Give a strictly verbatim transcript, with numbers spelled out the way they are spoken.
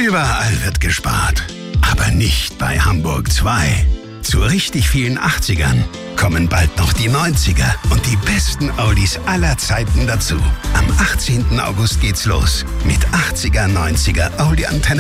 Überall wird gespart. Aber nicht bei Hamburg zwei. Zu richtig vielen achtzigern kommen bald noch die neunziger und die besten Audis aller Zeiten dazu. Am achtzehnten August geht's los mit achtziger, neunziger Audi Antenne